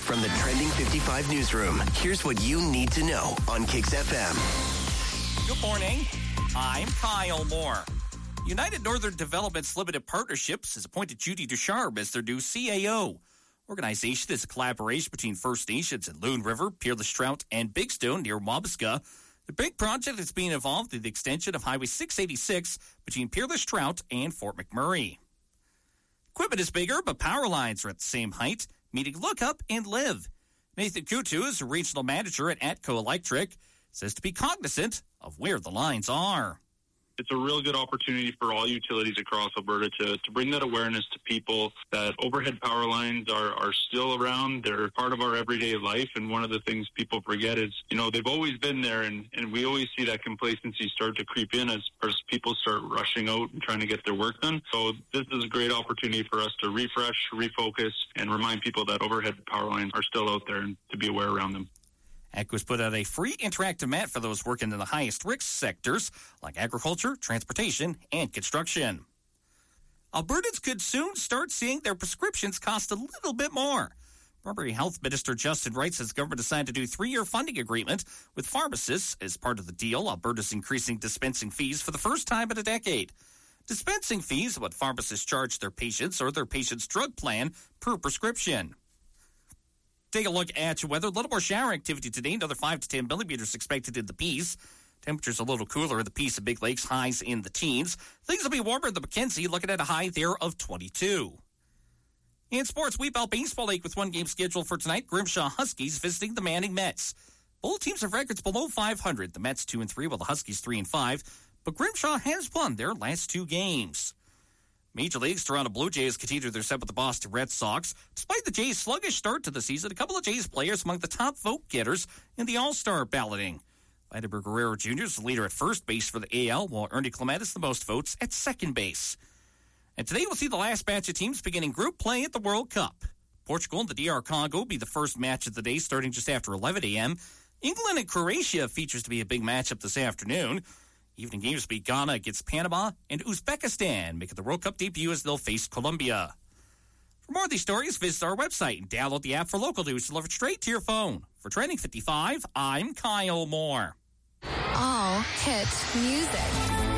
From the Trending 55 newsroom, here's what you need to know on Kicks FM. Good morning. I'm Kyle Moore. United Northern Developments Limited Partnerships has appointed Judy Ducharme as their new CAO. Organization is a collaboration between First Nations and Loon River, Peerless Trout, and Big Stone near Wabasca. The big project is being involved in the extension of Highway 686 between Peerless Trout and Fort McMurray. Equipment is bigger, but power lines are at the same height, meaning look up and live. Nathan Kutu is a regional manager at Atco Electric, says to be cognizant of where the lines are. It's a real good opportunity for all utilities across Alberta to bring that awareness to people that overhead power lines are still around. They're part of our everyday life. And one of the things people forget is, they've always been there. And we always see that complacency start to creep in as people start rushing out and trying to get their work done. So this is a great opportunity for us to refresh, refocus, and remind people that overhead power lines are still out there and to be aware around them. ATCO has put out a free interactive map for those working in the highest risk sectors like agriculture, transportation, and construction. Albertans could soon start seeing their prescriptions cost a little bit more. Primary Health Minister Justin Wright says the government decided to do a 3-year funding agreement with pharmacists. As part of the deal, Alberta's increasing dispensing fees for the first time in a decade. Dispensing fees are what pharmacists charge their patients or their patient's drug plan per prescription. Take a look at your weather. A little more shower activity today. Another 5 to 10 millimeters expected in the Peace. Temperatures a little cooler in the Peace and Big Lakes. Highs in the teens. Things will be warmer in the Mackenzie. Looking at a high there of 22. In sports, Wheatbelt Baseball League with one game scheduled for tonight. Grimshaw Huskies visiting the Manning Mets. Both teams have records below 500. The Mets 2-3, while the Huskies 3-5. But Grimshaw has won their last 2 games. Major League's Toronto Blue Jays continue their set with the Boston Red Sox. Despite the Jays' sluggish start to the season, a couple of Jays players among the top vote getters in the All-Star balloting. Vladimir Guerrero Jr. is the leader at first base for the AL, while Ernie Clement is the most votes at second base. And today we'll see the last batch of teams beginning group play at the World Cup. Portugal and the DR Congo will be the first match of the day starting just after 11 a.m. England and Croatia features to be a big matchup this afternoon. Evening games will be Ghana against Panama and Uzbekistan, making the World Cup debut as they'll face Colombia. For more of these stories, visit our website and download the app for local news delivered straight to your phone. For Trending 55, I'm Kyle Moore. All hit music.